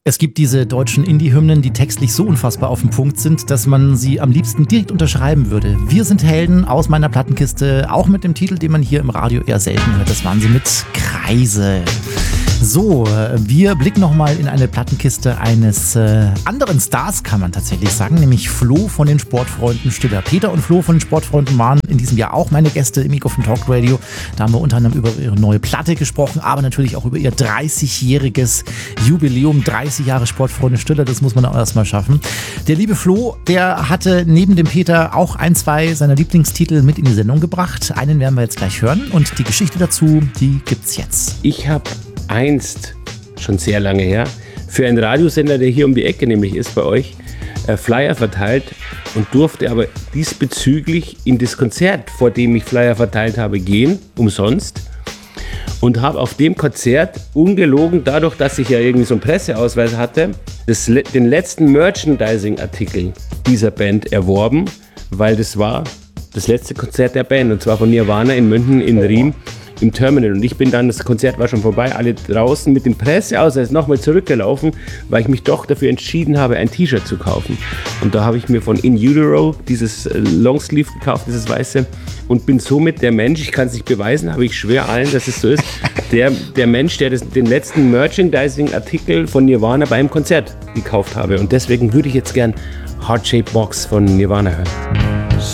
Es gibt diese deutschen Indie-Hymnen, die textlich so unfassbar auf den Punkt sind, dass man sie am liebsten direkt unterschreiben würde. Wir sind Helden aus meiner Plattenkiste, auch mit dem Titel, den man hier im Radio eher selten hört. Das waren sie mit Kreise. So, wir blicken nochmal in eine Plattenkiste eines anderen Stars, kann man tatsächlich sagen, nämlich Flo von den Sportfreunden Stiller. Peter und Flo von den Sportfreunden waren in diesem Jahr auch meine Gäste im Mikrofon Talk Radio. Da haben wir unter anderem über ihre neue Platte gesprochen, aber natürlich auch über ihr 30-jähriges Jubiläum. 30 Jahre Sportfreunde Stiller, das muss man auch erstmal schaffen. Der liebe Flo, der hatte neben dem Peter auch ein, zwei seiner Lieblingstitel mit in die Sendung gebracht. Einen werden wir jetzt gleich hören und die Geschichte dazu, die gibt's jetzt. Ich habe einst, schon sehr lange her, für einen Radiosender, der hier um die Ecke nämlich ist bei euch, Flyer verteilt und durfte aber diesbezüglich in das Konzert, vor dem ich Flyer verteilt habe, gehen, umsonst. Und habe auf dem Konzert ungelogen, dadurch, dass ich ja irgendwie so einen Presseausweis hatte, den letzten Merchandising-Artikel dieser Band erworben, weil das war das letzte Konzert der Band, und zwar von Nirvana in München in Riem im Terminal. Und ich bin dann, das Konzert war schon vorbei, alle draußen mit dem Presseausweis nochmal zurückgelaufen, weil ich mich doch dafür entschieden habe, ein T-Shirt zu kaufen. Und da habe ich mir von In Utero dieses Longsleeve gekauft, dieses weiße, und bin somit der Mensch, ich kann es nicht beweisen, aber ich schwöre allen, dass es so ist, der Mensch, der den letzten Merchandising-Artikel von Nirvana beim Konzert gekauft habe. Und deswegen würde ich jetzt gern Heart Shaped Box von Nirvana hören.